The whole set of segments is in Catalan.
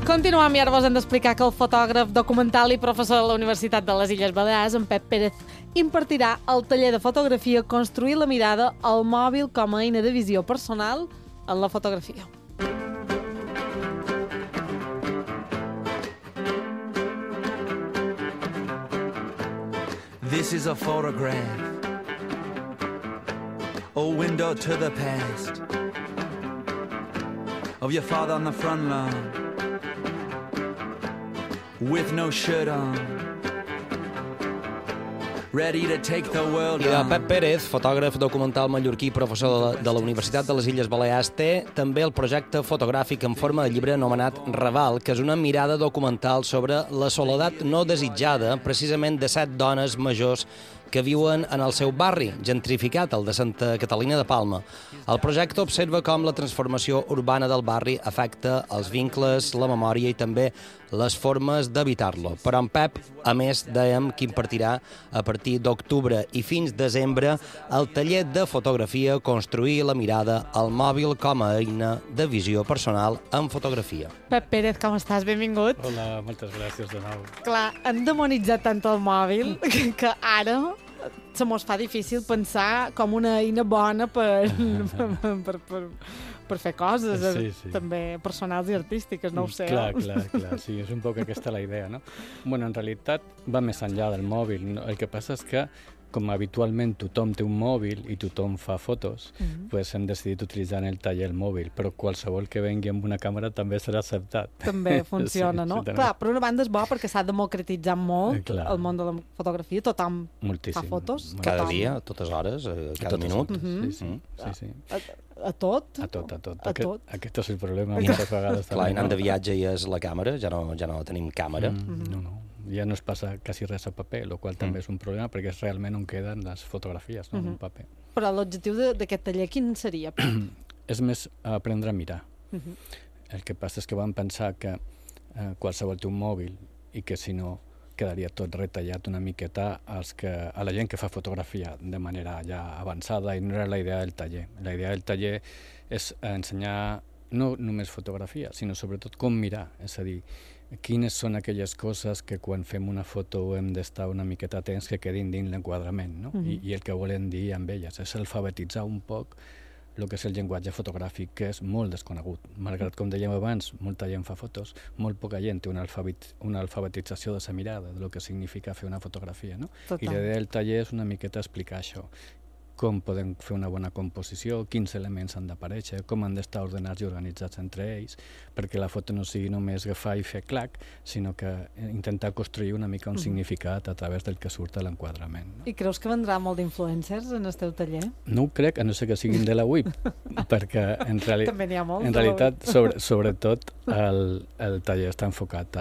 Continuem i ara vos hem d'explicar que el fotògraf documental i professor de la Universitat de les Illes Balears, en Pep Pérez, impartirà el taller de fotografia Construir la mirada al mòbil com a eina de visió personal en la fotografia. This is a photograph, a window to the past, of your father on the front lawn, with no shirt on, ready to take the world I de on. Pep Pérez, fotògraf documental mallorquí i professor de la Universitat de les Illes Balears, té també el projecte fotogràfic en forma de llibre anomenat Raval, que és una mirada documental sobre la soledat no desitjada, precisament de 7 dones majors que viuen en el seu barri, gentrificat, el de Santa Catalina de Palma. El projecte observa com la transformació urbana del barri afecta els vincles, la memòria i també les formes d'habitar-lo. Però en Pep, a més, dèiem que impartirà a partir d'octubre i fins desembre el taller de fotografia Construir la mirada al mòbil com a eina de visió personal en fotografia. Pep Pérez, com estàs? Benvingut. Hola, moltes gràcies de nou. Clar, hem demonitzat tant el mòbil que ara se mos fa difícil pensar com una eina bona per fer coses, Sí. també personals i artístiques, no ho sé. Clar, sí, és un poc aquesta la idea, no? Bueno, en realitat va més enllà del mòbil, no? El que passa és que, com habitualment tothom té un mòbil i tothom fa fotos, pues hem decidit utilitzar en el taller el mòbil, però qualsevol que vengui amb una càmera també serà acceptat. També funciona, no? Sí, clar, per una banda és bo perquè s'ha democratitzat molt el món de la fotografia, tothom moltíssim. fa fotos. Cada tothom. dia, a totes hores, cada minut. Sí. A tot? A tot. A tot. Aquest és el problema moltes vegades. Clar, i anant de viatge i és la càmera, ja no tenim càmera. No. Ja no es passa quasi res a paper, el qual també és un problema perquè és realment on queden les fotografies, no? En paper. Però l'objectiu d'aquest taller quin seria? És més aprendre a mirar. El que passa és que vam pensar que qualsevol té un mòbil i que si no quedaria tot retallat una miqueta a la gent que fa fotografia de manera ja avançada, i no era la idea del taller. La idea del taller és ensenyar no només fotografia, sinó sobretot com mirar, és a dir, quines són aquelles coses que quan fem una foto hem d'estar una miqueta atents que quedin dins l'enquadrament, no? I el que volen dir amb elles és alfabetitzar un poc el que és el llenguatge fotogràfic, que és molt desconegut. Malgrat, com dèiem abans, molta gent fa fotos, molt poca gent té una alfabetització de la mirada, del que significa fer una fotografia, no? Total. I l'idea del taller és una miqueta explicar això. Com podem fer una bona composició, quins elements han d'aparèixer, com han d'estar ordenats i organitzats entre ells, perquè la foto no sigui només agafar i fer clac, sinó que intentar construir una mica un significat a través del que surt a l'enquadrament. No? I creus que vendrà molt d'influencers en el teu taller? No ho crec, a no ser que siguin de la UIP, perquè en També n'hi ha molts. en realitat, sobretot, el taller està enfocat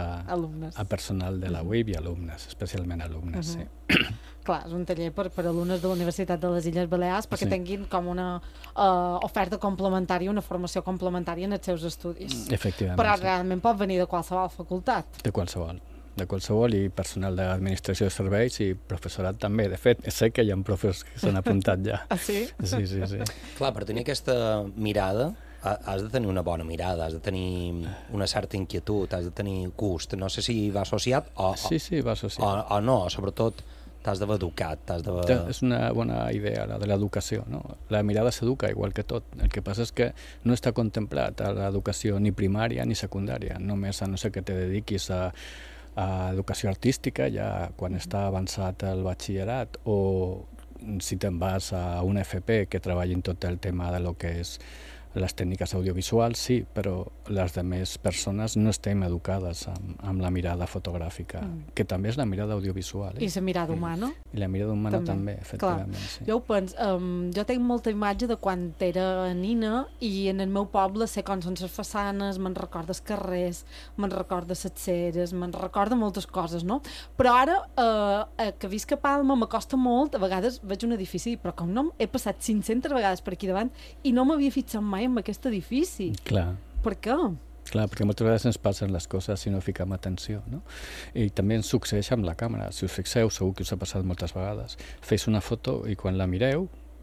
a personal de la UIP i alumnes, especialment alumnes, sí. Clar, és un taller per alumnes de la Universitat de les Illes Balears perquè tinguin com una oferta complementària, una formació complementària en els seus estudis. Efectivament. Però realment pot venir de qualsevol facultat. De qualsevol i personal d'administració de serveis i professorat també. De fet, sé que hi ha professors que s'han apuntat ja. Ah, sí? Sí. Clar, per tenir aquesta mirada has de tenir una bona mirada, has de tenir una certa inquietud, has de tenir gust. No sé si va associat o... Sí, va associat. O no, sobretot t'has d'haver educat, És una bona idea, la de l'educació, no? La mirada s'educa igual que tot. El que passa és que no està contemplat a l'educació ni primària ni secundària, només a no ser que te dediquis a educació artística, ja quan està avançat el batxillerat, o si te'n vas a una FP que treballin tot el tema de lo que és les tècniques audiovisuals, sí, però les demés persones no estem educades amb la mirada fotogràfica, que també és la mirada audiovisual. I la mirada humana. I la mirada humana també efectivament. Sí. Jo ho penso, jo tinc molta imatge de quan era nina i en el meu poble sé com són les façanes, me'n recordo els carrers, me'n recordo les ceres, me'n recordo moltes coses, no? Però ara, que visc a Palma, m'acosta molt, a vegades veig un edifici, però com no he passat 500 vegades per aquí davant i no m'havia fixat mai en aquest edifici. Clar. Per què? Clar, perquè moltes vegades ens passen les coses si no fiquem atenció, no? I també ens succeeix amb la càmera. Si us fixeu, segur que us ha passat moltes vegades. Feis una foto i quan la mireu,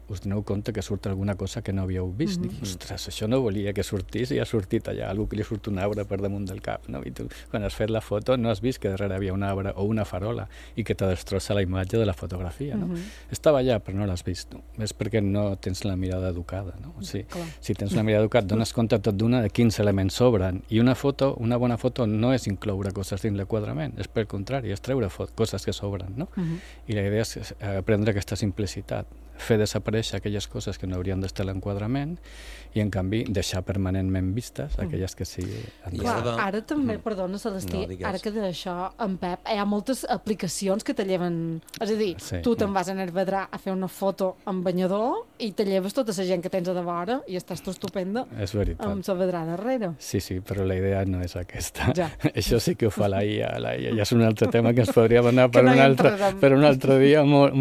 us doneu compte que surt alguna cosa que no havíeu vist. Dic, ostres, això no volia que sortís i ha sortit allà, algú que li surt un arbre per damunt del cap, no? I tu, quan has fet la foto, no has vist que darrere havia un arbre o una farola i que t'ha destrossat la imatge de la fotografia, no? Estava allà, però no l'has vist, no? És perquè no tens la mirada educada, no? Si tens la mirada educada, dones compte tot d'una de quins elements sobren. I una bona foto no és incloure coses dins l'enquadrament, és pel contrari, és treure coses que sobren, no? I la idea és aprendre aquesta simplicitat, fer desaparèixer aquelles coses que no haurien d'estar a l'enquadrament i, en canvi, deixar permanentment vistes aquelles que sí. Clar, ara també, perdona, Celestí, ara que d'això, en Pep, hi ha moltes aplicacions que te lleven... És a dir, tu te'n vas a Nervedrà a fer una foto amb banyador i te lleves tota la gent que tens a de vora i estàs tu estupenda amb la vedrà darrere. Sí, però la idea no és aquesta. Això sí que ho fa la IA. La IA ja és un altre tema que ens podríem anar per un altre dia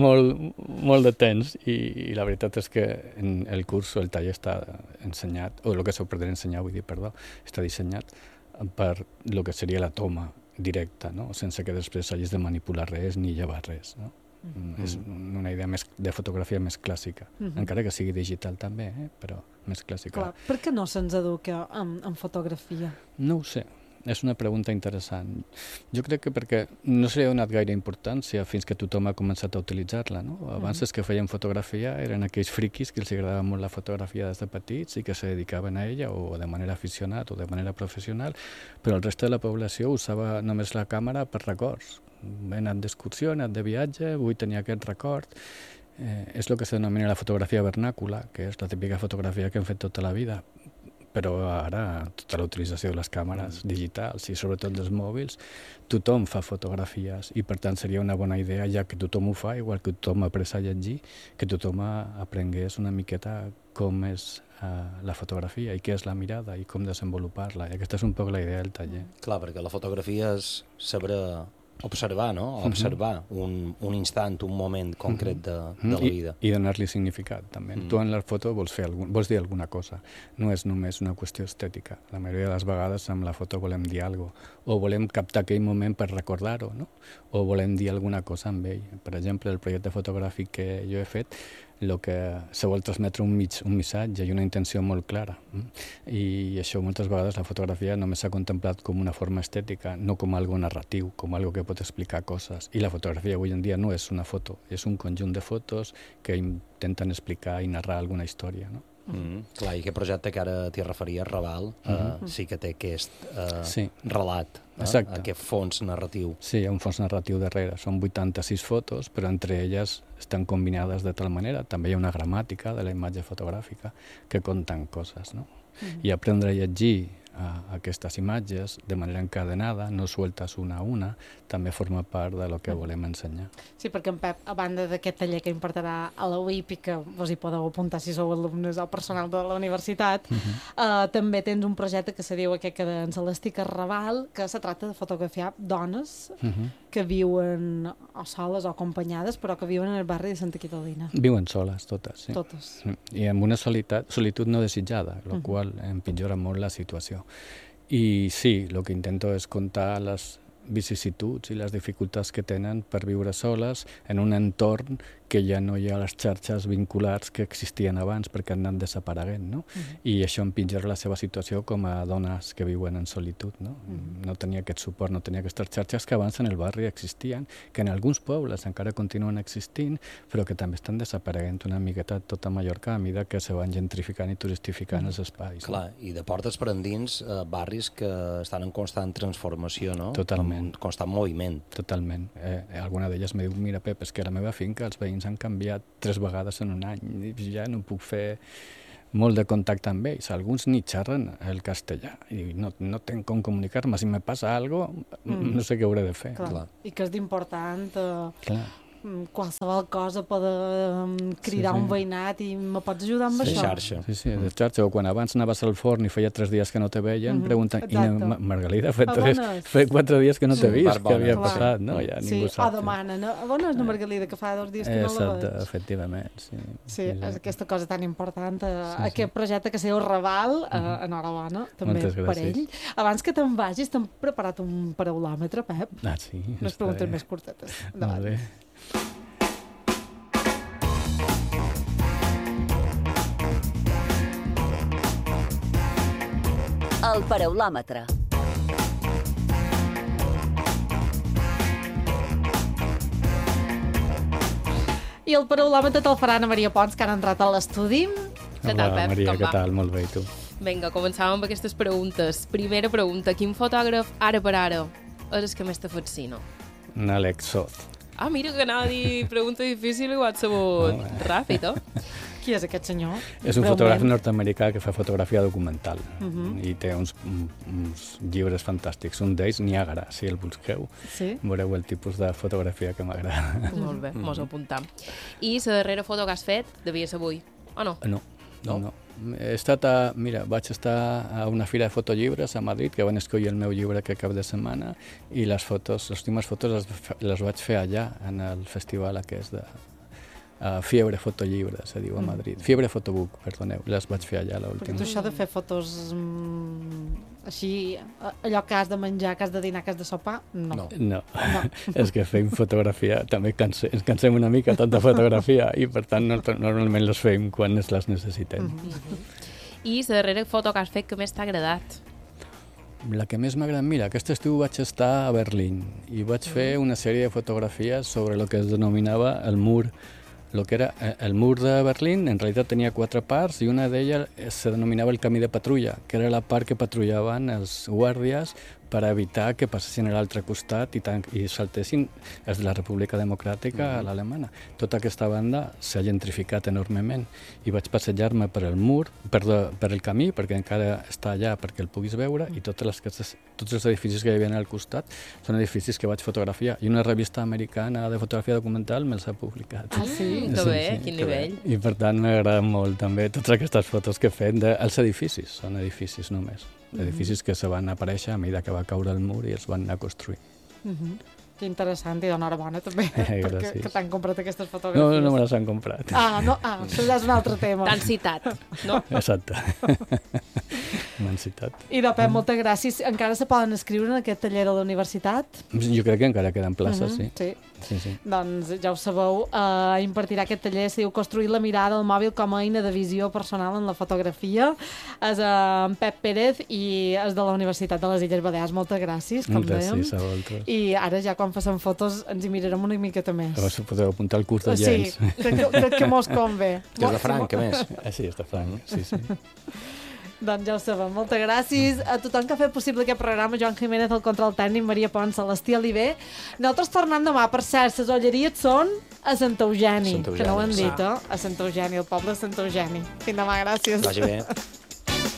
molt de temps. I la veritat és que en el curs o el taller està ensenyat, o el que s'ho pretén ensenyar, està dissenyat per el que seria la toma directa, no? Sense que després hagis de manipular res ni llevar res, no? És una idea de fotografia més clàssica, encara que sigui digital també, però més clàssica. Clar, per què no se'ns educa en fotografia? No ho sé. És una pregunta interessant. Jo crec que perquè no se li ha donat gaire importància fins que tothom ha començat a utilitzar-la, no? Abans els que feien fotografia eren aquells friquis que els agradava molt la fotografia des de petits i que se dedicaven a ella o de manera aficionat o de manera professional, però el reste de la població usava només la càmera per records. He anat d'excursió, he anat de viatge, vull tenir aquest record. És el que se denomina la fotografia vernàcula, que és la típica fotografia que hem fet tota la vida. Però ara, tota la utilització de les càmeres digitals i sobretot dels mòbils, tothom fa fotografies i per tant seria una bona idea, ja que tothom ho fa, igual que tothom ha après a llegir, que tothom aprengués una miqueta com és la fotografia i què és la mirada i com desenvolupar-la. I aquesta és un poc la idea del taller. Clar, perquè la fotografia és saber observar, no? Observar un instant, un moment concret de la vida. I donar-li significat, també. Tu en la foto vols dir alguna cosa. No és només una qüestió estètica. La majoria de les vegades amb la foto volem dir alguna cosa. O volem captar aquell moment per recordar-ho, no? O volem dir alguna cosa amb ell. Per exemple, el projecte fotogràfic que jo he fet, el que se vol transmetre un missatge i una intenció molt clara. I això moltes vegades la fotografia només s'ha contemplat com una forma estètica, no com algo narratiu, com algo que pot explicar coses. I la fotografia avui en dia no és una foto, és un conjunt de fotos que intenten explicar i narrar alguna història, no? Clar, i aquest projecte que ara t'hi referies, Raval, sí que té aquest relat, aquest fons narratiu. Sí, hi ha un fons narratiu darrere. Són 86 fotos, però entre elles estan combinades de tal manera. També hi ha una gramàtica de la imatge fotogràfica que conten coses, no? I aprendre a llegir aquestes imatges de manera encadenada, no sueltes una a una, també forma part de lo que volem ensenyar. Sí, perquè en Pep, a banda d'aquest taller que impartirà a la UIP i que vos hi podeu apuntar si sou alumnes o personal de la universitat, també tens un projecte que se diu aquest que d'en Celestí Carraval, que se tracta de fotografiar dones que viuen o soles o acompanyades, però que viuen en el barri de Santa Catalina. Viuen soles, totes, sí. Totes. I amb una solitud no desitjada, la qual empitjora molt la situació. I sí, el que intento és contar les vicissituds i les dificultats que tenen per viure soles en un entorn que ja no hi ha les xarxes vinculars que existien abans perquè han anat desapareguent, no? I això empitjora la seva situació com a dones que viuen en solitud, no? No tenia aquest suport, no tenia aquestes xarxes que abans en el barri existien, que en alguns pobles encara continuen existint, però que també estan desapareguent una miqueta tota Mallorca a mesura que se van gentrificant i turistificant els espais. Clar, i de portes per endins barris que estan en constant transformació, no? Totalment. En constant moviment. Totalment. Alguna d'elles me diu, mira, Pep, és que a la meva finca els veïns han canviat 3 vegades en un any, i ja no puc fer molt de contacte amb ells. Alguns ni xerren el castellà i no tenc com comunicar-me. Si me passa alguna cosa, no sé què hauré de fer. Clar. I que és d'important qualsevol cosa poder cridar un veïnat i me pots ajudar amb això? Xarxa. Sí, de xarxa. O quan abans anaves al forn i feia 3 dies que no te veien, pregunten, Margalida, fa 4 dies que no t'he vist, què havia passat? No, ja ningú sap. O demanen, on és la Margalida, que fa 2 dies que no la veig? Efectivament, sí. Sí, és aquesta cosa tan important. Aquest projecte que seu Raval, enhorabona, també per ell. Abans que te'n vagis, t'hem preparat un paraulòmetre, Pep. Ah, sí. Les preguntes més curtetes. Molt bé. El paraulòmetre. I el paraulòmetre te'l farà Ana Maria Pons, que han entrat a l'estudi. Què tal, Pep? Maria, Com què va? tal? Molt bé, i tu? Vinga, començàvem amb aquestes preguntes. Primera pregunta, quin fotògraf, ara per ara, és el que més te fascina? Un Alex Soth. Ah, mira que anava a dir pregunta difícil i ho has sabut ràpid, Qui és aquest senyor? És un Breument. fotògraf nord-americà que fa fotografia documental i té uns llibres fantàstics. Un d'ells, Niàgara, si el busqueu. Sí? Veureu el tipus de fotografia que m'agrada. Molt bé, mos ho apuntam. I la darrera foto que has fet devia ser avui, o no? No. He estat vaig estar a una fira de fotollibres a Madrid, que van escollir el meu llibre aquest cap de setmana, i les últimes fotos les vaig fer allà, en el festival aquest de Fiebre Fotollibres, se diu a Madrid. Fiebre Fotobook, perdoneu, les vaig fer allà Perquè l'última. tu això de fer fotos així, allò que has de menjar, que has de dinar, que has de sopar, no. No, és que fem fotografia, també ens cansem una mica tant de fotografia i per tant normalment les fem quan les necessitem. I la darrera foto que has fet que més t'ha agradat? La que més m'agrada, mira, aquest estiu vaig estar a Berlín i vaig fer una sèrie de fotografies sobre el que es denominava el mur. El que era el mur de Berlín en realitat tenia 4 parts i una d'elles se denominava el camí de patrulla, que era la part que patrullaven els guàrdies per evitar que passessin a l'altre costat i saltessin els de la República Democràtica a l'alemana. Tota aquesta banda s'ha gentrificat enormement i vaig passejar-me per el mur, per el camí, perquè encara està allà perquè el puguis veure, i tots els edificis que hi havia al costat són edificis que vaig fotografiar. I una revista americana de fotografia documental me'ls ha publicat. Ah, sí? Que bé, quin nivell. I per tant m'agrada molt també totes aquestes fotos que he fet dels edificis, són edificis només. Edificis que se van aparèixer a mesura que va caure el mur i els van anar construint. Que interessant i d'enhorabona també, Gràcies. que t'han comprat aquestes fotografies. No me les han comprat. Això ja és un altre tema. T'han citat, no? Exacte. M'han citat. I de Pep, moltes gràcies. Encara se poden escriure en aquest taller de la universitat? Jo crec que encara queden places, sí. Sí. Doncs ja ho sabeu, impartirà aquest taller, se diu Construir la mirada al mòbil com a eina de visió personal en la fotografia. És en Pep Pérez i és de la Universitat de les Illes Balears. Moltes gràcies, com dèiem. Gràcies a vosaltres. I ara ja quan facem fotos ens hi mirarem una miqueta més. Llavors podeu apuntar el curs de gens. Sí, crec que mos convé. Que és de franc, a més. Sí, és de franc, sí. Doncs ja ho sabem. Moltes gràcies a tothom que ha fet possible aquest programa. Joan Jiménez, el control tècnic, Maria Pons, Celestí Oliver. Nosaltres tornem demà. Per cert, les olleries són a Sant Eugeni, que no ho hem dit, a Sant Eugeni, el poble de Sant Eugeni. Fins demà, gràcies. Vagi bé.